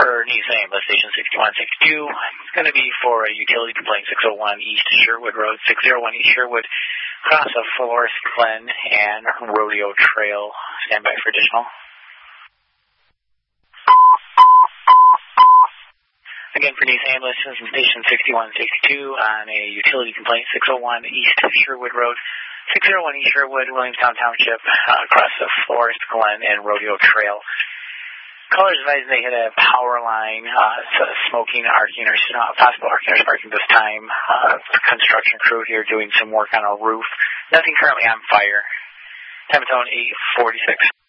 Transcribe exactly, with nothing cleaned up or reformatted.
For News Ambulance Station sixty-one sixty-two, it's going to be for a utility complaint six oh one East Sherwood Road, six oh one East Sherwood, across of Forest Glen and Rodeo Trail. Stand by for additional. Again, for News Ambulance Station sixty-one sixty-two on a utility complaint six oh one East Sherwood Road, six oh one East Sherwood, Williamstown Township, uh, across of Forest Glen and Rodeo Trail. Callers advised they hit a power line, uh, smoking, arcing, or uh, possible arcing or sparking this time. Uh, construction crew here doing some work on a roof. Nothing currently on fire. Time of zone eight forty-six.